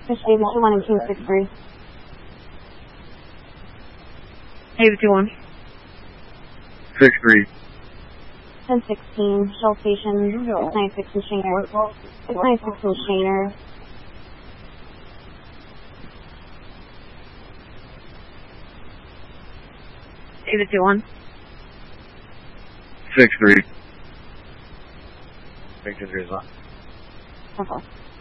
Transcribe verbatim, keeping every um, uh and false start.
Fish David two one and King six three. David two one. six three. ten sixteen, Shell Station, six nine six in Shaner. six nine six in Shaner. David two one. six three. Victor three as well. Okay.